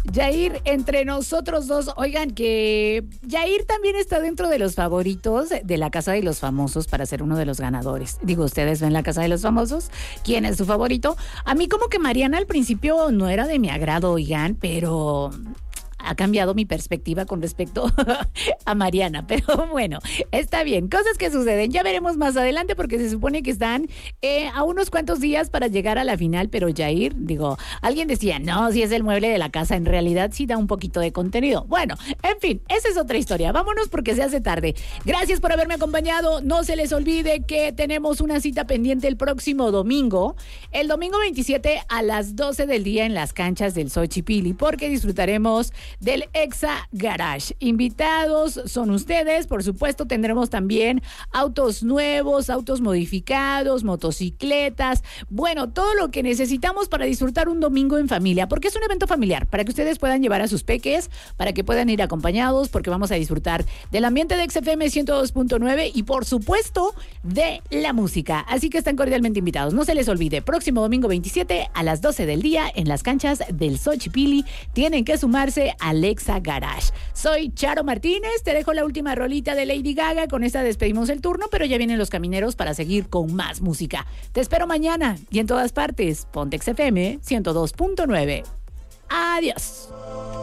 Yair, entre nosotros dos, oigan que Yair también está dentro de los favoritos de la Casa de los Famosos para ser uno de los ganadores. Digo, ustedes ven la Casa de los Famosos, ¿quién es su favorito? A mí como que Mariana al principio no era de mi agrado, oigan, pero ha cambiado mi perspectiva con respecto a Mariana, pero bueno, está bien, cosas que suceden, ya veremos más adelante porque se supone que están a unos cuantos días para llegar a la final, pero Yair, digo, alguien decía, no, si es el mueble de la casa, en realidad sí da un poquito de contenido. Bueno, en fin, esa es otra historia, vámonos porque se hace tarde. Gracias por haberme acompañado, no se les olvide que tenemos una cita pendiente el próximo domingo, el domingo 27 a las 12 del día en las canchas del Xochipilli, porque disfrutaremos del Exa Garage. Invitados son ustedes, por supuesto tendremos también autos nuevos, autos modificados, motocicletas, bueno, todo lo que necesitamos para disfrutar un domingo en familia, porque es un evento familiar, para que ustedes puedan llevar a sus peques, para que puedan ir acompañados, porque vamos a disfrutar del ambiente de XFM 102.9 y por supuesto de la música, así que están cordialmente invitados, no se les olvide, próximo domingo 27 a las 12 del día en las canchas del Xochipilli, tienen que sumarse al Exa Garage. Soy Charo Martínez, te dejo la última rolita de Lady Gaga, con esta despedimos el turno, pero ya vienen los camineros para seguir con más música. Te espero mañana y en todas partes, ponte XFM 102.9. Adiós.